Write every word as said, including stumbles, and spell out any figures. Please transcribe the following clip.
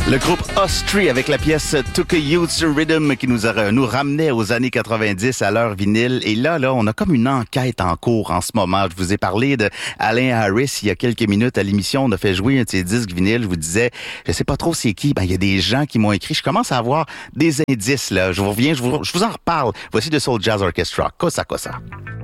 Le groupe Ostry avec la pièce Took a Youth Rhythm qui nous, a, nous ramenait aux années quatre-vingt-dix à l'heure vinyle. Et là, là, on a comme une enquête en cours en ce moment. Je vous ai parlé de Alain Harris il y a quelques minutes à l'émission. On a fait jouer un de ses disques vinyles. Je vous disais, je sais pas trop c'est qui. Ben, il y a des gens qui m'ont écrit. Je commence à avoir des indices, là. Je vous reviens, je vous, je vous en reparle. Voici The Soul Jazz Orchestra. Cosa, cosa.